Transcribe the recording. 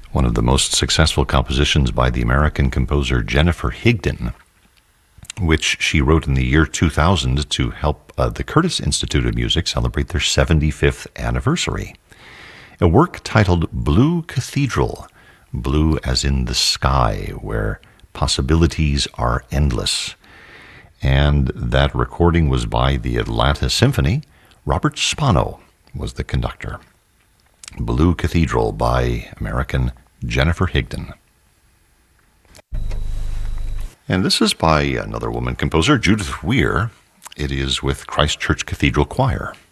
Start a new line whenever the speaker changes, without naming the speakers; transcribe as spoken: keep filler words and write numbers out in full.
one of the most successful compositions by the American composer Jennifer Higdon, which she wrote in the year two thousand to help uh, the Curtis Institute of Music celebrate their seventy-fifth anniversary. A work titled Blue Cathedral, blue as in the sky, where possibilities are endless. And that recording was by the Atlanta Symphony. Robert Spano was the conductor. Blue Cathedral by American Jennifer Higdon. And this is by another woman composer, Judith Weir. It is with Christ Church Cathedral Choir.